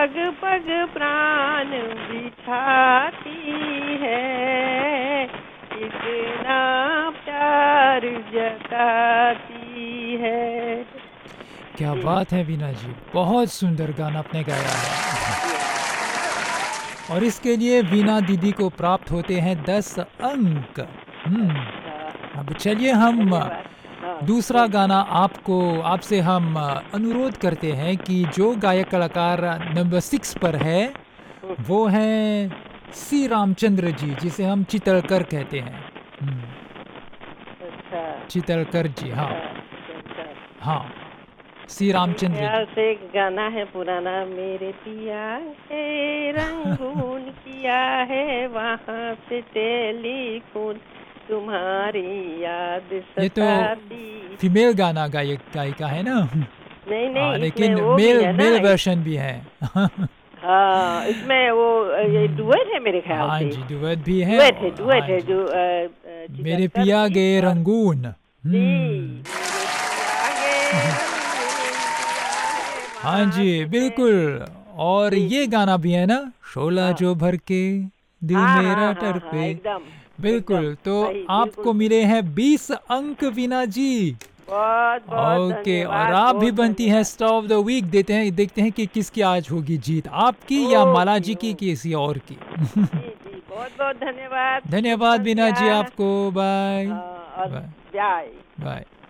पग पग प्राण बिठाती है, कितना प्यार जताती है। क्या बात है वीना जी, बहुत सुंदर गाना आपने गाया है। और इसके लिए वीना दीदी को प्राप्त होते हैं 10 अंक। अब चलिए हम धन्यवाद। हाँ, दूसरा गाना आपसे हम अनुरोध करते हैं कि जो गायक कलाकार नंबर 6 पर है वो हैं सी रामचंद्र जी, जिसे हम चितलकर कहते हैं। अच्छा, चितलकर जी, हाँ अच्छा। हाँ, सी मेरे रामचंद्र ख्याल जी। से एक गाना है पुराना, मेरे पिया है रंगून किया है वहाँ से टेलीफोन, तुम्हारी याद ये तो सताती। फीमेल गाना गायिका है ना। नहीं हाँ, नहीं, इसमें लेकिन वो भी मेल है ना। मेल वर्जन भी है। हाँ, इसमें वो ये डुएट है मेरे ख्याल हाँ से। जी, डुएट भी है। डुएट हाँ है जी, जो मेरे चितलकर पिया जी गए और रंगून। जी, मेरे पिया गे रंगून किया है हाँ वहाँ जी, से बिल्कुल। और जी ये जी। गाना भी है ना, शोला हाँ जो भर के दिल हाँ मेरा हाँ हाँ हाँ, तड़पे। एकदम एकदम बिल्कुल, तो सही, बिल्कुल आपको सही। मिले हैं 20 अंक वीना जी। बहुत बहुत ओके, और धन्यवाद, आप भी बहुत बनती हैं धन्यवाद। Star of the week. देखते हैं कि किसकी आज होगी जीत, आपकी या माला ओके जी की, ओके। किसी और की। जी जी, बहुत बहुत धन्यवाद, धन्यवाद वीना जी शुक्रिया। आपको। बाय हाँ, और बाय बाय। बाय।